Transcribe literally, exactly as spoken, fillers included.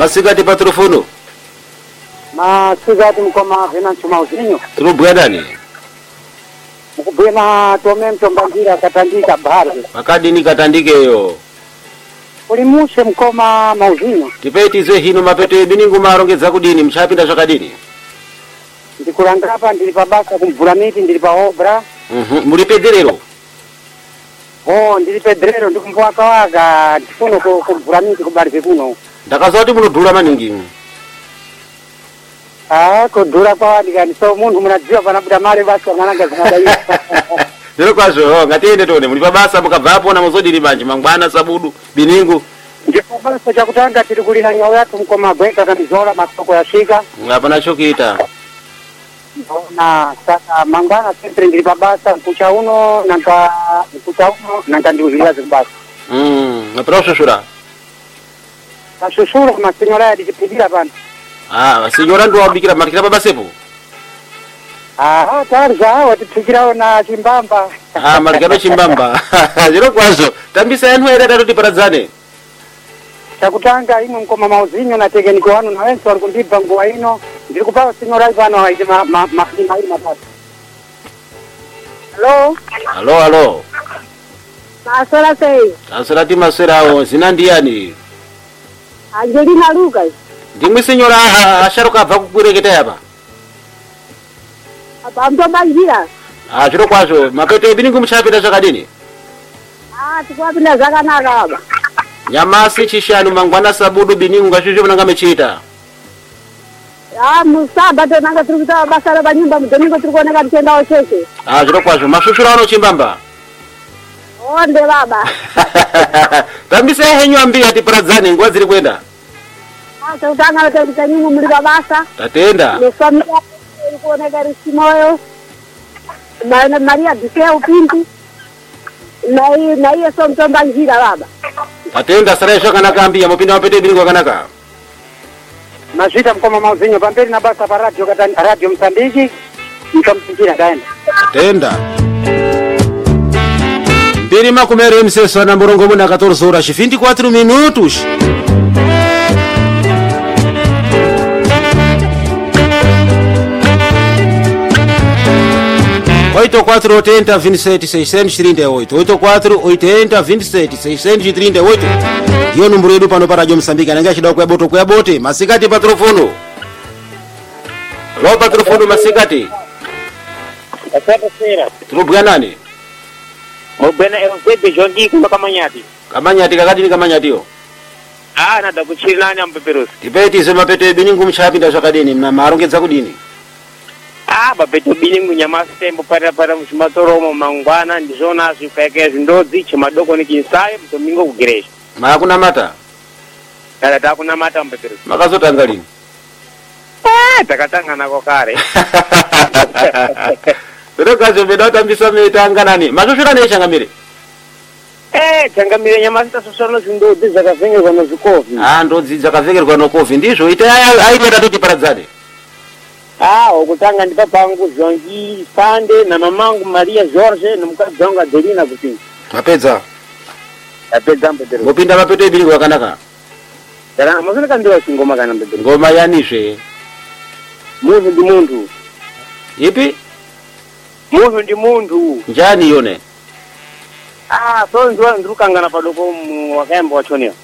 masikati pa telefono masikati mkoma Venancio Mauzinho tulubwadani mukubwema tome mtombangira katandika bahari makadini katandikeyo ulimushe mkoma Mauzinho tipetize hino mapete biningu marongedza kudini mchapinda zvakadini ndikulangapa ndili pabasa kumvula miti ndili pa obra mhm muri pedrero oh ndili pedrero ndikumvwaka waga ndifuno kumvula miti kubali kuno ndakazoti munodhura maningi ah kudhura kwa ndikani so munhu munadziwa panabuda mali basi mwananga zinadaiwa zero kwazvo ngatiende tone muri pabasa mukabvapo na muzodiri manje mangwana sabudu biningu ndipo basa chakutanga tiri kulina nyawo yatu mkoma gweka kamizola masoko yashika hapana chokuita na sasa mangwana sempre ndili pabasa mkucha uno nanga mkucha uno nanga ndiuzilia zibasa mm napera shushura kashushura masenyora ya dijipidira pana ah senyora ndo wabikira makira pabasepo ah tarza watipikirawo na chimbamba ah malikano chimbamba zero kwazo tambisa yanu era tatu tiparadzane chakutanga ino mkoma Mauzinho na tekeniko wanu na wenso wali kundipa nguwa ino ndiri kupawa senyora ivano haiti ma ma ma ma ili matatu hello halo halo Masora sei. asala ti maserawo zina ndiyani Angelina Lucas. ndimwe senyora asharuka abva kukureketa yapa Abamto banjira. ah zviro kwazvo mapete biningu muchapinda zvakadini Ah tikwapinda zvakanaka baba. nyamasi chishanu mangwana sabudu biningu ngazvizvo munanga mechiita Ah musabato nanga tiri kuita basa la panyumba mudoningo tiri kuoneka tichiendawo chese. ah zviro kwazvo mashushura ano chimbamba Onde baba. tambisa henyu ambiri atiparadzane nguva dziri kuenda Ah chakutanga kuti nyinyi muri pabasa. tatenda Nefamilia iri kuoneka risimoyo. Na Maria Bisea Upinti. Na hii na hiyo so mtomba njira baba. tatenda sarai zvakanaka ambiya mupinda mapete biningu akanaka mazvita mkoma Mauzinho pamberi na basa pa radio katani radio Msambiki nikamsikira kaenda tatenda mbiri makumere mseso na murongo muna catorze horas vinte e quatro minutos oito quatro oitenta vinte e sete seiscentos e trinta e oito oito quatro oitenta vinte e sete seiscentos e trinta e oito ndiyo numburo yedu pano pa radio Msambiki anenge achida kuyaboto kuyabote masikati pa telefono lo pa telefono masikati asante sera tulubwa nani mubena erosebe jongi kuma kamanyati kamanyati kakati ni kamanyatiyo ah nada kuchilani ampeperusi tipetize mapete biningu muchapinda zvakadini marongedza kudini ah bapeto biningu nyamasi tembo para para mushimatoromo mangwana ndizona zvikaika zvindodzi chemadoko nekinsaye mutomingo kugeresha makuna mata kada takuna mata mpeperusi makazotanga lini eh takatanga nako kare Pero kazo beda tambisa metanga nani mashushura ne changamire eh changamire nyamasi tasosono zvindodzi zvakavengerwa nozvikovi ah ndodzi dzakavengerwa nokovi ndizvo ita aitenda kuti paradzane ah ukutanga ndipa pangu Jongi Sande na mamangu Maria Jorge nomukadzi wangu Adelina kupinda mapedza apedza mpedero mupinda mapete biningu akanaka dara mazone kandiwa chingoma kana mpedero ngoma yanizve munhu ndi munthu ipi munhu ndi munthu njani yone ah so ndio ndrukangana padoko wakayamba wachonera